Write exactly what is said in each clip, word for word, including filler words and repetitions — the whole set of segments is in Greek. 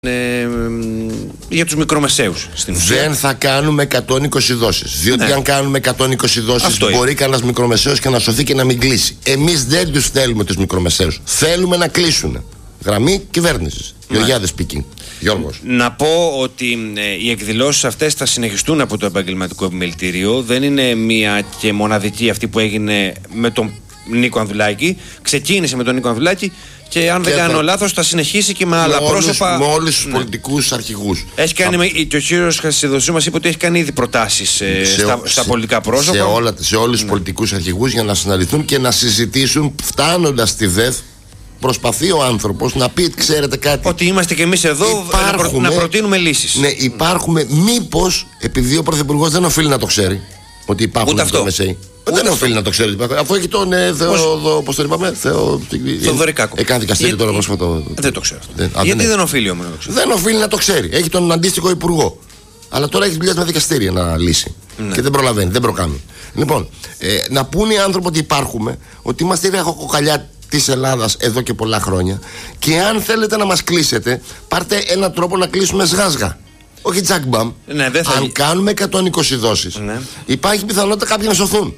Ε, για τους μικρομεσαίους στην ουσία. Δεν θα κάνουμε εκατόν είκοσι δόσεις. Διότι ναι. αν κάνουμε εκατόν είκοσι δόσεις, αυτό μπορεί είναι. κανένας μικρομεσαίος και να σωθεί και να μην κλείσει. Εμείς δεν τους θέλουμε τους μικρομεσαίους. Θέλουμε να κλείσουν. Γραμμή κυβέρνησης. Ναι. Γεωργιάδες Πικίν. Γιώργος. Να πω ότι ε, οι εκδηλώσεις αυτές θα συνεχιστούν από το επαγγελματικό επιμελητήριο. Δεν είναι μία και μοναδική αυτή που έγινε με τον Νίκο Ανδουλάκη. Ξεκίνησε με τον Νίκο Ανδουλάκη. Και αν και δεν κάνω θα... λάθος, θα συνεχίσει και με, με άλλα όλους, πρόσωπα. Με όλους τους ναι. πολιτικούς αρχηγούς. Έχει κάνει, θα... και ο κύριος Χασιδοσίου μας είπε ότι έχει κάνει ήδη προτάσεις ε, σε, στα, σε, στα πολιτικά πρόσωπα. Σε, όλα, σε όλους τους ναι. πολιτικούς αρχηγούς για να συναντηθούν και να συζητήσουν, φτάνοντας στη ΔΕΘ. Προσπαθεί ο άνθρωπος να πει, ξέρετε κάτι. Ότι είμαστε κι εμείς εδώ να, προ, να προτείνουμε λύσεις. Ναι, υπάρχουμε. Μήπως, επειδή ο Πρωθυπουργός δεν οφείλει να το ξέρει, ότι υπάρχουν μικρομεσαίοι. Δεν οφείλει να το ξέρει. Αφού έχει τον ε, Θεό. Πώς το είπαμε, Θεό. Θοδωρικάκο. Έκανε δικαστήριο τώρα πρόσφατα. Δεν το ξέρω. Δεν, α, Γιατί δεν, δεν οφείλει όμως να το ξέρει. Δεν οφείλει να το ξέρει. Έχει τον αντίστοιχο υπουργό. Αλλά τώρα έχει δουλειά με δικαστήρια να λύσει. Ναι. Και δεν προλαβαίνει, δεν προκάνει. Λοιπόν, ε, να πούνε οι άνθρωποι ότι υπάρχουμε, ότι είμαστε η ραχοκοκαλιά της Ελλάδας εδώ και πολλά χρόνια. Και αν θέλετε να μας κλείσετε, πάρτε έναν τρόπο να κλείσουμε σγάζγα. Όχι τζακμπαμ. Ναι, αν κάνουμε εκατόν είκοσι δόσεις, ναι. υπάρχει πιθανότητα κάποιοι να σωθούν.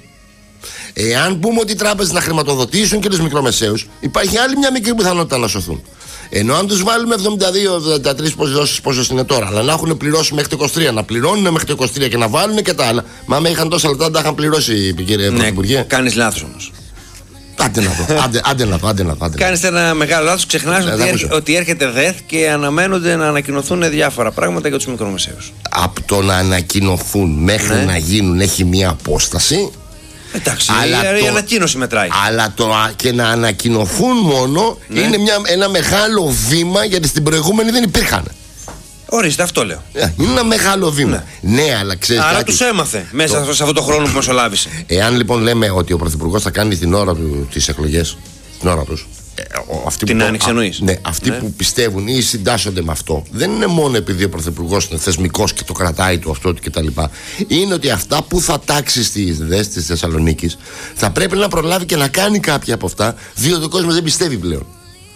Εάν πούμε ότι οι τράπεζες να χρηματοδοτήσουν και τους μικρομεσαίους, υπάρχει άλλη μια μικρή πιθανότητα να σωθούν. Ενώ αν τους βάλουμε εβδομήντα δύο εβδομήντα τρεις δόσεις, πόσες είναι τώρα, αλλά να έχουν πληρώσει μέχρι το είκοσι τρία, να πληρώνουν μέχρι το είκοσι τρία και να βάλουν και τα άλλα. Μα άμα είχαν τόσα λεπτά, τα είχαν πληρώσει, κύριε ναι, Πρωθυπουργέ. Κάνεις λάθος όμως. Άντε να δω, άντε, άντε να δω, άντε να δω. Κάνεις ένα μεγάλο λάθος, ξεχνάς ότι, έρχε, ότι έρχεται ΔΕΘ και αναμένονται να ανακοινωθούν διάφορα πράγματα για τους μικρομεσαίους. Από το να ανακοινωθούν μέχρι ναι. να γίνουν έχει μία απόσταση. Εντάξει, αλλά η το, ανακοίνωση μετράει. Αλλά το και να ανακοινωθούν μόνο ναι. είναι μια, ένα μεγάλο βήμα, γιατί στην προηγούμενη δεν υπήρχαν. Ορίστε, αυτό λέω. Είναι ένα μεγάλο βήμα. Ναι, ναι αλλά ξέρεις. Άρα τους έμαθε μέσα το... σε αυτό το χρόνο που μεσολάβησε. Εάν λοιπόν λέμε ότι ο Πρωθυπουργός θα κάνει την ώρα του τις εκλογές, την ώρα τους. Ε, αυτοί την που, άνοιξη εννοείς. Ναι, αυτοί ναι. που πιστεύουν ή συντάσσονται με αυτό, δεν είναι μόνο επειδή ο Πρωθυπουργός είναι θεσμικός και το κρατάει του αυτό κτλ. Είναι ότι αυτά που θα τάξει στις ΔΕΣ της Θεσσαλονίκης θα πρέπει να προλάβει και να κάνει κάποια από αυτά, διότι ο κόσμος δεν πιστεύει πλέον.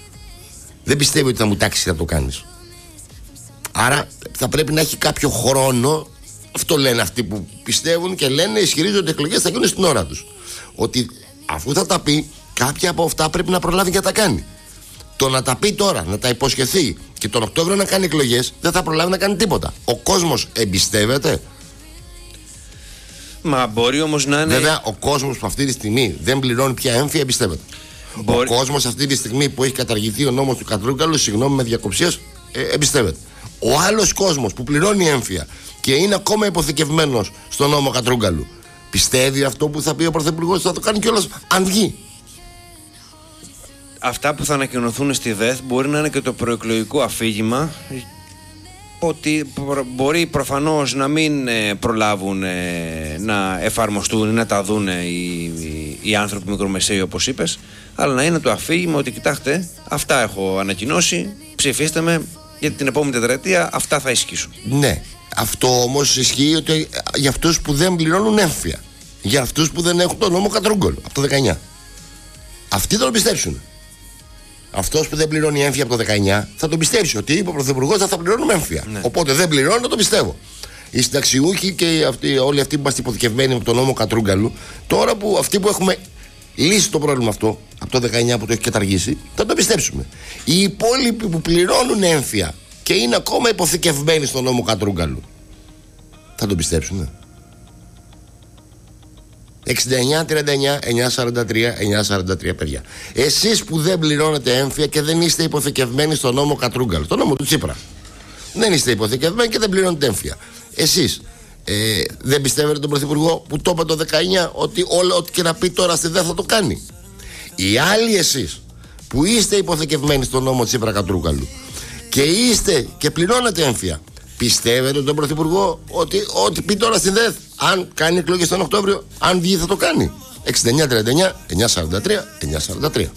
Δεν πιστεύει ότι θα μου τάξει και θα το κάνεις. Άρα θα πρέπει να έχει κάποιο χρόνο. Αυτό λένε αυτοί που πιστεύουν και λένε, ισχυρίζονται ότι οι εκλογές θα γίνουν στην ώρα τους. Ότι αφού θα τα πει, κάποια από αυτά πρέπει να προλάβει και να τα κάνει. Το να τα πει τώρα, να τα υποσχεθεί και τον Οκτώβριο να κάνει εκλογές, δεν θα προλάβει να κάνει τίποτα. Ο κόσμος εμπιστεύεται. Μα μπορεί όμως να είναι. Βέβαια, ο κόσμος που αυτή τη στιγμή δεν πληρώνει πια έμφυα εμπιστεύεται. Μπορεί... Ο κόσμος αυτή τη στιγμή που έχει καταργηθεί ο νόμος του Κατρούγκαλου, συγγνώμη με διακοψίες, ε, εμπιστεύεται. Ο άλλος κόσμος που πληρώνει έμφυα και είναι ακόμα υποθηκευμένος στον νόμο Κατρούγκαλου, πιστεύει αυτό που θα πει ο Πρωθυπουργός, θα το κάνει κιόλας αν βγει. Αυτά που θα ανακοινωθούν στη ΔΕΘ μπορεί να είναι και το προεκλογικό αφήγημα, ότι μπορεί προφανώς να μην προλάβουν να εφαρμοστούν ή να τα δουν οι, οι, οι άνθρωποι μικρομεσαίοι όπως είπες, αλλά να είναι το αφήγημα ότι κοιτάξτε, αυτά έχω ανακοινώσει, ψηφίστε με, γιατί την επόμενη τετραετία αυτά θα ισχύσουν. Ναι, αυτό όμως ισχύει ότι για αυτούς που δεν πληρώνουν έμφυα, για αυτούς που δεν έχουν τον νόμο Κατρούγκαλου από το δεκαεννιά, αυτοί θα το πιστέψουν. Αυτός που δεν πληρώνει έμφυα από το δεκαεννιά θα τον πιστέψει ότι είπε ο Πρωθυπουργός θα, θα πληρώνουμε έμφυα. Ναι. Οπότε δεν πληρώνω, το πιστεύω. Οι συνταξιούχοι και αυτοί, όλοι αυτοί που είμαστε υποθηκευμένοι από τον νόμο Κατρούγκαλου, τώρα που αυτοί που έχουμε λύσει το πρόβλημα αυτό από το δεκαεννιά που το έχει καταργήσει, θα το πιστέψουμε. Οι υπόλοιποι που πληρώνουν έμφυα και είναι ακόμα υποθηκευμένοι στον νόμο Κατρούγκαλου, θα τον πιστέψουν. εξήντα εννιά τριάντα εννιά εννιακόσια σαράντα τρία εννιακόσια σαράντα τρία παιδιά. Εσείς που δεν πληρώνετε έμφυα και δεν είστε υποθηκευμένοι στον νόμο Κατρούγκαλου, στον νόμο του Τσίπρα, δεν είστε υποθηκευμένοι και δεν πληρώνετε έμφυα. Εσείς ε, δεν πιστεύετε τον Πρωθυπουργό που το είπε το δεκαεννιά ότι όλο ό,τι και να πει τώρα στη ΔΕΘ θα το κάνει? Οι άλλοι εσείς που είστε υποθηκευμένοι στον νόμο Τσίπρα Κατρούγκαλου και είστε και πληρώνετε έμφυα, πιστεύετε τον Πρωθυπουργό ότι ό,τι πει τώρα στην ΔΕΘ, αν κάνει εκλογές τον Οκτώβριο, αν βγει θα το κάνει? εξήντα εννιά τριάντα εννιά εννιακόσια σαράντα τρία εννιακόσια σαράντα τρία.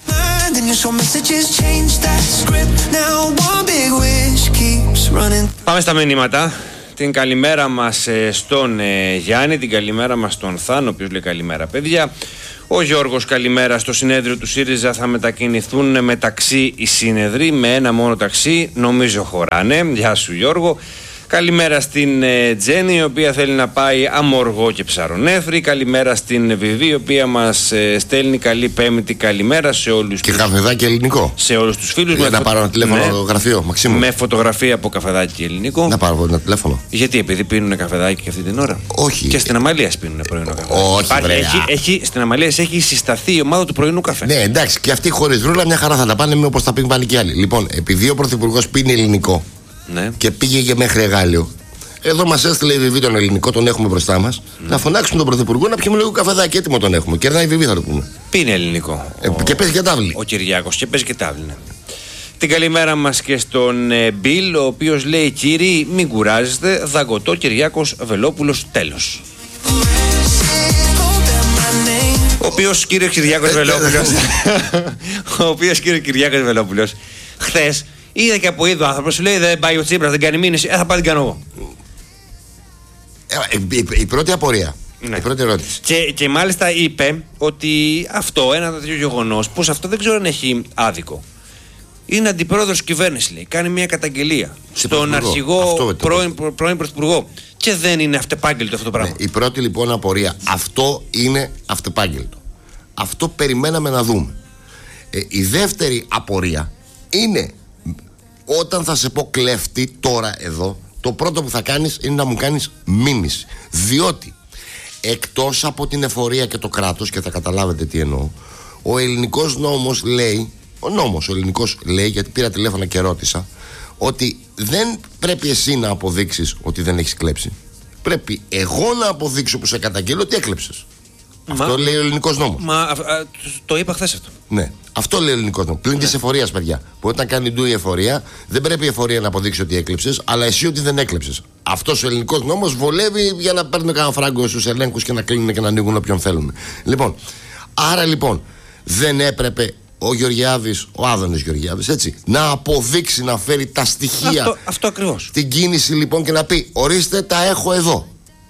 Πάμε στα μηνύματα. Την καλημέρα μας στον ε, Γιάννη, την καλημέρα μας στον Θάνο, ο οποίος λέει καλημέρα παιδιά. Ο Γιώργος, καλημέρα. Στο συνέδριο του ΣΥΡΙΖΑ θα μετακινηθούν μεταξύ οι σύνεδροι με ένα μόνο ταξί. Νομίζω χωράνε. Γεια σου, Γιώργο. Καλημέρα στην ε, Τζέννη, η οποία θέλει να πάει Αμοργό και Ψαρονέφρη. Καλημέρα στην Βιβί, η οποία μας ε, στέλνει καλή Πέμπτη. Καλημέρα σε όλους. Και τους... καφεδάκι ελληνικό. Σε όλους τους φίλους. Για να φω... πάρω ένα τηλέφωνο, ναι, γραφείο, Μαξίμου. Με φωτογραφία από καφεδάκι ελληνικό. Να πάρω ένα τηλέφωνο. Γιατί, επειδή πίνουν καφεδάκι και αυτή την ώρα? Όχι. Και στην Αμαλίας πίνουν πρωινό καφέ. Όχι. Υπάρχει, έχει, έχει, στην Αμαλίας έχει συσταθεί η ομάδα του πρωινού καφέ. Ναι, εντάξει, και αυτοί χωρίς ρούλα μια χαρά θα τα πάνε, όπως τα πίνουν και άλλοι. Λοιπόν, επειδή ο Πρωθυπουργός πίνει ελληνικό, ναι, και πήγε και μέχρι Εγάλιο. Εδώ μας έστειλε η Βιβί τον ελληνικό, τον έχουμε μπροστά μας. Mm. Να φωνάξουμε τον Πρωθυπουργό να πιούμε λίγο καφεδάκι, έτοιμο τον έχουμε. Κερνάει η Βιβί, θα το πούμε. Πίνει ελληνικό. Ε, ο... Και παίζει και τάβλη. Ο Κυριάκος και παίζει και τάβλη. Ναι. Την καλημέρα μας και στον ε, Μπιλ, ο οποίος λέει: κύριοι, μην κουράζεστε. Δαγκωτό Κυριάκος Βελόπουλος, τέλος. Ο οποίος κύριος Κυριάκος Βελόπουλος. Ο οποίος κύριος Κυριάκος Βελόπουλος χθες. Είδα και από είδο άνθρωπο, σου λέει: δεν πάει ο Τσίπρας, δεν κάνει μήνυση. Ε, θα πάει, την κάνω εγώ. Ε, η, η, η πρώτη απορία. Ναι. Η πρώτη ερώτηση. Και, και μάλιστα είπε ότι αυτό, ένα τέτοιο γεγονός, πως αυτό δεν ξέρω αν έχει άδικο. Είναι αντιπρόεδρος κυβέρνηση, λέει. Κάνει μια καταγγελία στον αρχηγό πρώην, πρώην πρωθυπουργό. Και δεν είναι αυτεπάγγελτο αυτό το πράγμα. Ναι, η πρώτη λοιπόν απορία. Αυτό είναι αυτεπάγγελτο. Αυτό περιμέναμε να δούμε. Ε, η δεύτερη απορία είναι. Όταν θα σε πω κλέφτη τώρα εδώ, το πρώτο που θα κάνεις είναι να μου κάνεις μήνυση. Διότι εκτός από την εφορία και το κράτος, και θα καταλάβετε τι εννοώ, ο ελληνικός νόμος λέει, ο νόμος ο ελληνικός λέει, γιατί πήρα τηλέφωνα και ρώτησα, ότι δεν πρέπει εσύ να αποδείξεις ότι δεν έχεις κλέψει. Πρέπει εγώ να αποδείξω που σε καταγγείλω ότι έκλεψες. Μα, αυτό λέει ο ελληνικός νόμος. Μα α, α, το είπα χθες αυτό. Ναι, αυτό λέει ο ελληνικός νόμος. Πλην ναι. της εφορίας, παιδιά. Που όταν κάνει ντου η εφορία, δεν πρέπει η εφορία να αποδείξει ότι έκλεψες, αλλά εσύ ότι δεν έκλεψες. Αυτός ο ελληνικός νόμος βολεύει για να παίρνουν κανένα φράγκο στους ελέγχους και να κλείνουν και να ανοίγουν όποιον θέλουν. Λοιπόν, άρα λοιπόν, δεν έπρεπε ο Γεωργιάδης, ο Άδωνης Γεωργιάδης, έτσι, να αποδείξει, να φέρει τα στοιχεία. Αυτό, αυτό ακριβώς. Την κίνηση λοιπόν και να πει: ορίστε, τα έχω εδώ.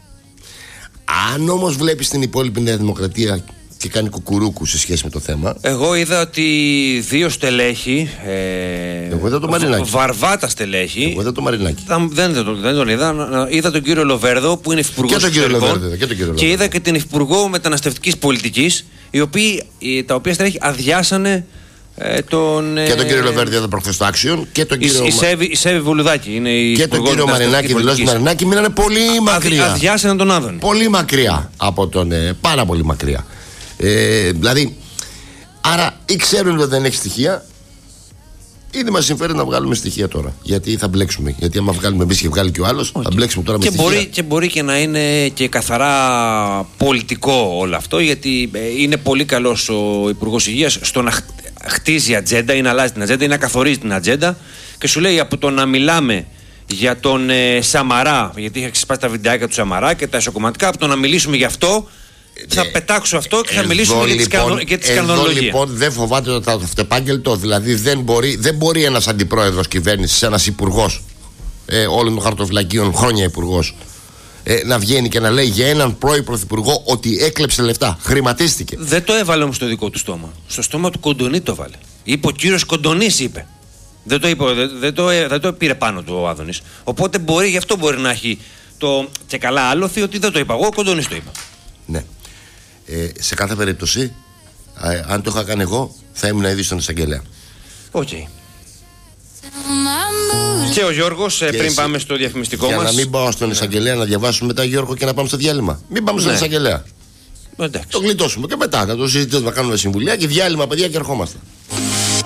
Αν όμως βλέπεις την υπόλοιπη Νέα Δημοκρατία και κάνει κουκουρούκου σε σχέση με το θέμα. Εγώ είδα ότι δύο στελέχη. Ε, Εγώ είδα το Μαρινάκη. Βαρβάτα στελέχη. Εγώ είδα το Μαρινάκη. Δεν, δεν, δεν τον είδα. Είδα τον κύριο Λοβέρδο που είναι υφυπουργός. Και τον κύριο Λοβέρδο. Και, τον και είδα και την υφυπουργό μεταναστευτικής πολιτικής, οι οποίοι, τα οποία στελέχη αδειάσανε. Ε, τον, και τον κύριο Λοβέρδη εδώ προχθές στο Άξιον και τον κύριο. Η, η, Σέβη, η Σέβη Βουλουδάκη είναι η και τον κύριο Μαρινάκη. Δηλώσει Μαρινάκη μείνανε πολύ μακριά. Αδειάσανε τον Άδωνη. Πολύ μακριά από τον. Ε, πάρα πολύ μακριά. Ε, δηλαδή, άρα ή ξέρουν ότι δεν έχει στοιχεία, ήδη μας συμφέρει να βγάλουμε στοιχεία τώρα. Γιατί θα μπλέξουμε. Γιατί άμα βγάλουμε εμείς και βγάλει και ο άλλος, okay. θα μπλέξουμε τώρα με και στοιχεία. Μπορεί, και μπορεί και να είναι και καθαρά πολιτικό όλο αυτό, γιατί είναι πολύ καλός ο Υπουργός Υγείας στο να χτίζει ατζέντα ή να αλλάζει την ατζέντα ή να καθορίζει την ατζέντα και σου λέει από το να μιλάμε για τον ε, Σαμαρά, γιατί είχα ξεσπάσει τα βιντεάκια του Σαμαρά και τα εσωκομματικά, από το να μιλήσουμε γι' αυτό. Θα πετάξω αυτό και θα μιλήσουμε λοιπόν, για τη σκανδαλολογία. Εδώ λοιπόν δεν φοβάται το αυτεπάγγελτο. Δηλαδή δεν μπορεί, δεν μπορεί ένας αντιπρόεδρος κυβέρνησης, ένας υπουργός ε, όλων των χαρτοφυλακίων, χρόνια υπουργός, ε, να βγαίνει και να λέει για έναν πρώην πρωθυπουργό ότι έκλεψε λεφτά, χρηματίστηκε. Δεν το έβαλε όμως στο δικό του στόμα. Στο στόμα του Κοντονή το βάλε. Είπε ο κύριος Κοντονής, είπε. Δεν το, είπε, δεν, δεν, το, δεν το πήρε πάνω του ο Άδωνης. Οπότε μπορεί, γι' αυτό μπορεί να έχει το και καλά άλοθη ότι δεν το είπα εγώ, ο Κοντονής το είπα. Ναι. Ε, σε κάθε περίπτωση, ε, αν το είχα κάνει εγώ, θα ήμουν ήδη στον εισαγγελέα. Οκ. Okay. Και ο Γιώργος, και πριν εσύ, πάμε στο διαφημιστικό για μας. Για να μην πάω στον εισαγγελέα, ναι, να διαβάσουμε μετά, Γιώργο, και να πάμε στο διάλειμμα. Μην πάμε, ναι, στον εισαγγελέα. Εντάξει. Το γλιτώσουμε και μετά να το συζητήσουμε, να κάνουμε συμβουλία και διάλειμμα, παιδιά, και ερχόμαστε.